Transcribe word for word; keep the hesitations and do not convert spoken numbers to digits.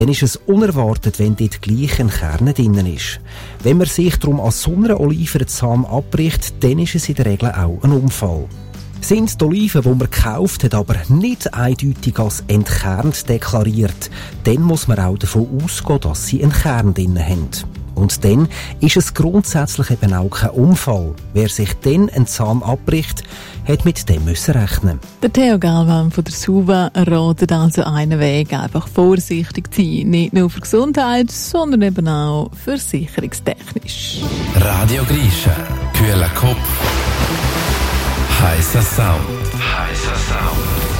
dann ist es unerwartet, wenn dort gleich ein Kern drin ist. Wenn man sich darum als so einer Olive den Zahn abbricht, dann ist es in der Regel auch ein Unfall. Sind die Oliven, die man gekauft hat, aber nicht eindeutig als entkernt deklariert, dann muss man auch davon ausgehen, dass sie einen Kern drin haben. Und dann ist es grundsätzlich eben auch kein Unfall. Wer sich dann einen Zahn abbricht, hat mit dem müssen rechnen. Der Theo Galvan von der SUVA ratet also einen Weg, einfach vorsichtig zu sein. Nicht nur für Gesundheit, sondern eben auch versicherungstechnisch. Radio Grisha, kühler Kopf, heißer Sound. Heißer Sound.